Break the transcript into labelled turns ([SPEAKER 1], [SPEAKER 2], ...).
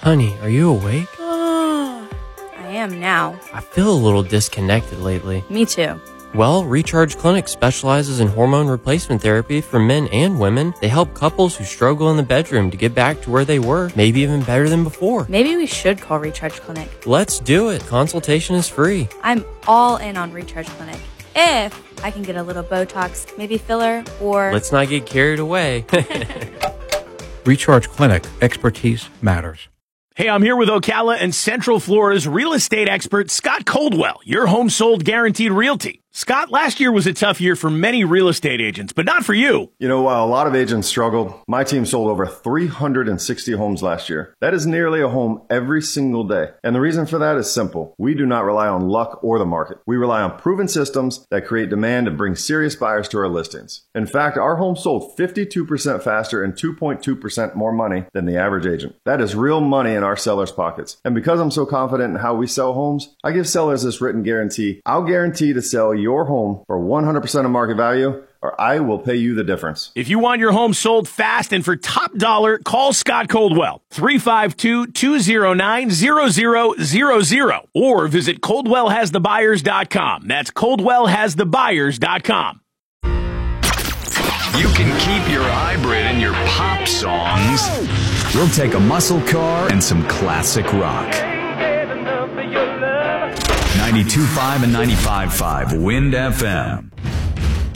[SPEAKER 1] Honey, are you awake?
[SPEAKER 2] I am now.
[SPEAKER 1] I feel a little disconnected lately.
[SPEAKER 2] Me too.
[SPEAKER 1] Well, Recharge Clinic specializes in hormone replacement therapy for men and women. They help couples who struggle in the bedroom to get back to where they were, maybe even better than before.
[SPEAKER 2] Maybe we should call Recharge Clinic.
[SPEAKER 1] Let's do it. Consultation is free.
[SPEAKER 2] I'm all in on Recharge Clinic. If I can get a little Botox, maybe filler, or...
[SPEAKER 1] Let's not get carried away.
[SPEAKER 3] Recharge Clinic. Expertise matters.
[SPEAKER 4] Hey, I'm here with Ocala and Central Florida's real estate expert, Scott Coldwell, your home sold guaranteed realty. Scott, last year was a tough year for many real estate agents, but not for you.
[SPEAKER 5] You know, while a lot of agents struggled, my team sold over 360 homes last year. That is nearly a home every single day. And the reason for that is simple. We do not rely on luck or the market. We rely on proven systems that create demand and bring serious buyers to our listings. In fact, our homes sold 52% faster and 2.2% more money than the average agent. That is real money in our sellers' pockets. And because I'm so confident in how we sell homes, I give sellers this written guarantee. I'll guarantee to sell your home for 100% of market value, or I will pay you the difference.
[SPEAKER 4] If you want your home sold fast and for top dollar, call Scott Coldwell, 352-209-0000, or visit ColdwellHasTheBuyers.com. That's ColdwellHasTheBuyers.com.
[SPEAKER 6] You can keep your hybrid and your pop songs. We'll take a muscle car and some classic rock. 92.5 and 95.5 Wind FM.